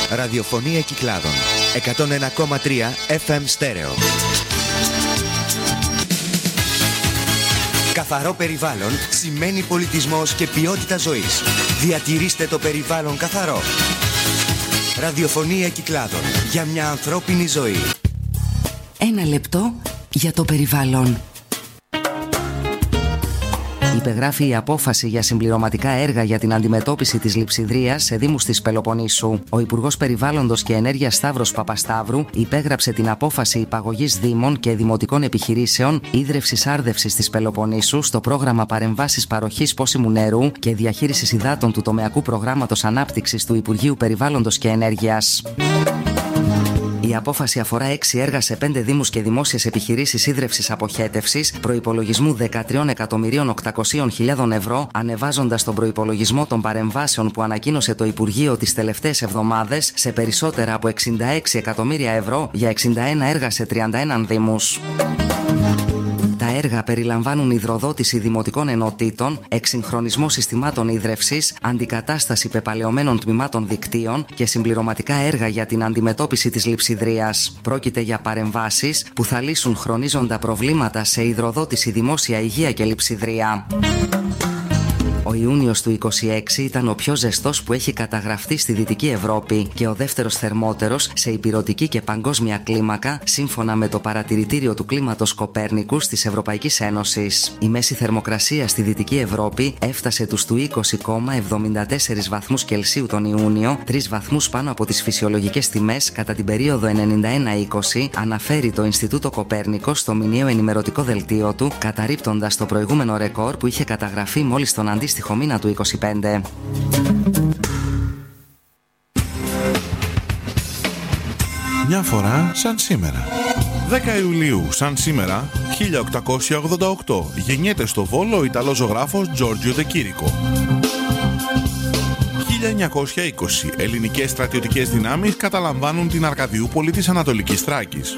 Ραδιοφωνία Κυκλάδων. 101,3 FM στέρεο. Καθαρό περιβάλλον σημαίνει πολιτισμός και ποιότητα ζωής. Διατηρήστε το περιβάλλον καθαρό. Ραδιοφωνία Κυκλάδων. Για μια ανθρώπινη ζωή. Ένα λεπτό για το περιβάλλον. Υπεγράφει η απόφαση για συμπληρωματικά έργα για την αντιμετώπιση της λειψιδρίας σε δήμους της Πελοποννήσου. Ο Υπουργός Περιβάλλοντος και Ενέργειας Σταύρος Παπασταύρου υπέγραψε την απόφαση υπαγωγής δήμων και δημοτικών επιχειρήσεων ίδρευσης-άρδευσης της Πελοποννήσου στο πρόγραμμα παρεμβάσεις παροχής πόσιμου νερού και διαχείρισης υδάτων του τομεακού προγράμματος ανάπτυξης του Υπουργείου Περιβάλλοντος και Ενέργειας. Η απόφαση αφορά 6 έργα σε 5 δήμους και δημόσιες επιχειρήσεις ίδρευσης-αποχέτευσης προϋπολογισμού 13.800.000 ευρώ, ανεβάζοντας τον προϋπολογισμό των παρεμβάσεων που ανακοίνωσε το Υπουργείο τις τελευταίες εβδομάδες σε περισσότερα από 66 εκατομμύρια ευρώ για 61 έργα σε 31 δήμους. Τα έργα περιλαμβάνουν υδροδότηση δημοτικών ενωτήτων, εξυγχρονισμό συστημάτων ίδρευσης, αντικατάσταση πεπαλαιωμένων τμήματων δικτύων και συμπληρωματικά έργα για την αντιμετώπιση της λειψιδρίας. Πρόκειται για παρεμβάσεις που θα λύσουν χρονίζοντα προβλήματα σε υδροδότηση, δημόσια υγεία και λειψιδρία. Ο Ιούνιος του 26 ήταν ο πιο ζεστός που έχει καταγραφεί στη Δυτική Ευρώπη και ο δεύτερος θερμότερος σε ηπειρωτική και παγκόσμια κλίμακα, σύμφωνα με το Παρατηρητήριο του Κλίματος Κοπέρνικους της Ευρωπαϊκής Ένωσης. Η μέση θερμοκρασία στη Δυτική Ευρώπη έφτασε τους του 20,74 βαθμούς Κελσίου τον Ιούνιο, 3 βαθμούς πάνω από τις φυσιολογικές τιμές κατά την περίοδο 91-20, αναφέρει το Ινστιτούτο Κοπέρνικος στο μηνιαίο ενημερωτικό δελτίο του, καταρρίπτοντας το προηγούμενο ρεκόρ που είχε καταγραφεί μόλις τον αντίστοιχο μήνα του 25. Μια φορά σαν σήμερα. 10 Ιουλίου σαν σήμερα 1888 γεννιέται στο Βόλο ο Ιταλός ζωγράφος Τζόρτζιο Ντε Κίρικο. 1920 ελληνικές στρατιωτικές δυνάμεις καταλαμβάνουν την Αρκαδιούπολη της Ανατολικής Θράκης.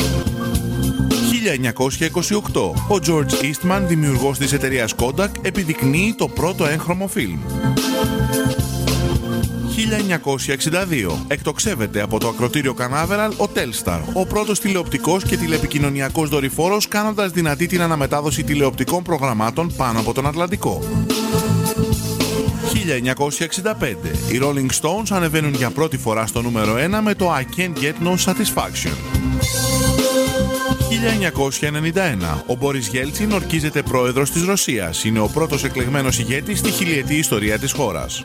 1928 ο George Eastman, δημιουργός της εταιρείας Kodak, επιδεικνύει το πρώτο έγχρωμο φιλμ. 1962 εκτοξεύεται από το ακροτήριο Κανάβεραλ ο Telstar, ο πρώτος τηλεοπτικός και τηλεπικοινωνιακός δορυφόρος, κάνοντας δυνατή την αναμετάδοση τηλεοπτικών προγραμμάτων πάνω από τον Ατλαντικό. 1965 οι Rolling Stones ανεβαίνουν για πρώτη φορά στο νούμερο 1 με το I Can't Get No Satisfaction. 1991 ο Μπόρις Γέλτσιν ορκίζεται πρόεδρος της Ρωσίας. Είναι ο πρώτος εκλεγμένος ηγέτης στη χιλιετή ιστορία της χώρας.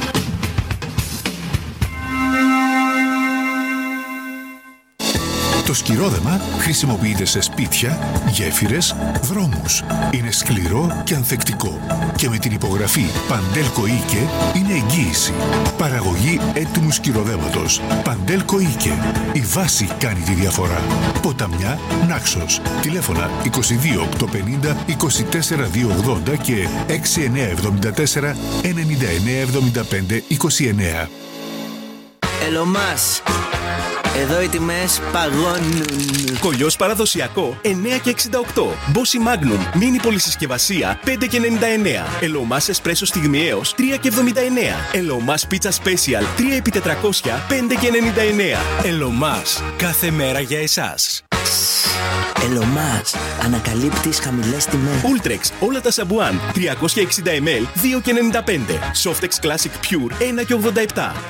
Το σκυρόδεμα χρησιμοποιείται σε σπίτια, γέφυρες, δρόμους. Είναι σκληρό και ανθεκτικό και με την υπογραφή Παντέλκο Ίκε είναι εγγύηση. Παραγωγή έτοιμου σκυροδέματος. Παντέλκο Ίκε. Η βάση κάνει τη διαφορά. Ποταμιά, Νάξος. Τηλέφωνα 22 850 24 280 και 6974 9975 29. Ελομάς. Εδώ οι τιμές παγώνουν. Κολλιός παραδοσιακό 9,68. Μπόσι Magnum μίνι πολυσυσκευασία 5,99. Ελομάς εσπρέσο στιγμιαίος 3,79. Ελομάς πίτσα special 3x400 5,99. Ελομάς, κάθε μέρα για εσάς. Ελομάς, ανακαλύπτεις χαμηλές τιμές. Ultrex, όλα τα σαμπουάν 360 ml 2,95. Softex Classic Pure 1,87.